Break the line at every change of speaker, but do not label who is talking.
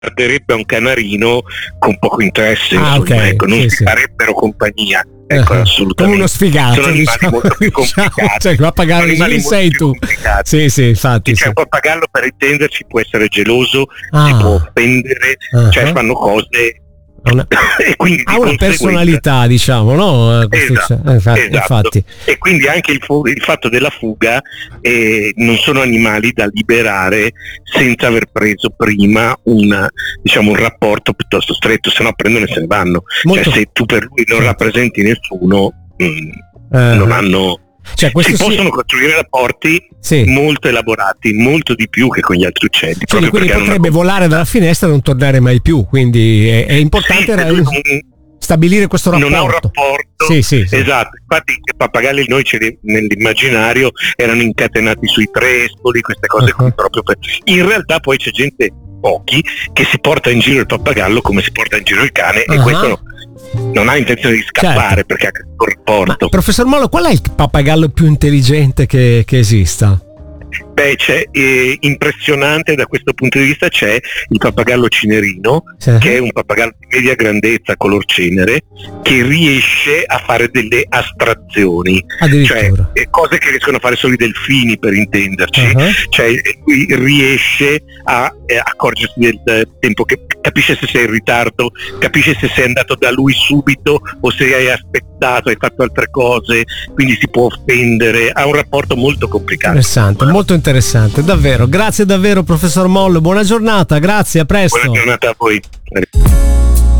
guarderebbe a un canarino con poco interesse,
okay.
Ecco, non si farebbero compagnia. Ecco, assolutamente.
Come uno sfigato,
sono animali molto più complicati.
Cioè, pappagallo sei tu.
Complicati.
Sì, infatti.
Cioè, un pappagallo, per intenderci, può essere geloso,
Ah.
si può offendere, cioè fanno cose. E quindi
ha una personalità, diciamo, no?
Esatto. E quindi anche il fatto della fuga, non sono animali da liberare senza aver preso prima un rapporto piuttosto stretto, se no prendono e se ne vanno. Cioè, se tu per lui non rappresenti nessuno, non hanno. Cioè, si possono costruire rapporti molto elaborati, molto di più che con gli altri uccelli.
Quindi potrebbe volare dalla finestra e non tornare mai più, quindi è importante stabilire questo rapporto.
Non ha un rapporto. Sì. Esatto, infatti i pappagalli noi nell'immaginario erano incatenati sui trespoli, queste cose qui proprio in realtà poi c'è gente, pochi, che si porta in giro il pappagallo come si porta in giro il cane, e questo non ha intenzione di scappare, perché ha questo rapporto.
Ma, professor Mollo, qual è il pappagallo più intelligente che esista?
Beh, c'è impressionante da questo punto di vista, c'è il pappagallo cinerino, che è un pappagallo di media grandezza color cenere, che riesce a fare delle astrazioni, cioè cose che riescono a fare solo i delfini, per intenderci. Cioè riesce a accorgersi del tempo, che capisce se sei in ritardo, capisce se sei andato da lui subito o se hai aspettato, hai fatto altre cose, quindi si può offendere, ha un rapporto molto complicato.
Interessante, molto interessante, davvero. Grazie davvero, professor Mollo, buona giornata, grazie, a presto.
Buona giornata a voi.